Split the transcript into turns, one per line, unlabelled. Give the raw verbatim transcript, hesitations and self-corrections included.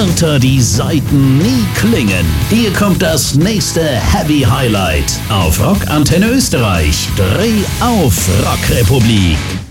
härter die Saiten nie klingen. Hier kommt das nächste Heavy Highlight auf Rock Antenne Österreich. Dreh auf Rockrepublik.